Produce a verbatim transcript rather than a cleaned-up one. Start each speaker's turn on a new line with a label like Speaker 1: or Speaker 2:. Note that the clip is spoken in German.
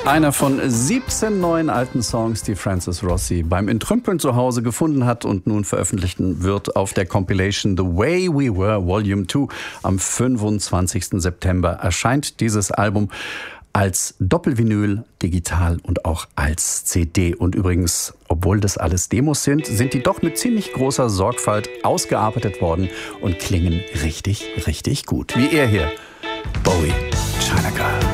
Speaker 1: Einer von siebzehn neuen alten Songs, die Francis Rossi beim Entrümpeln zu Hause gefunden hat und nun veröffentlichen wird auf der Compilation The Way We Were Volume zwei. Am fünfundzwanzigsten September erscheint dieses Album als Doppelvinyl, digital und auch als C D. Und übrigens, obwohl das alles Demos sind, sind die doch mit ziemlich großer Sorgfalt ausgearbeitet worden und klingen richtig, richtig gut. Wie er hier, Bowie, China Girl.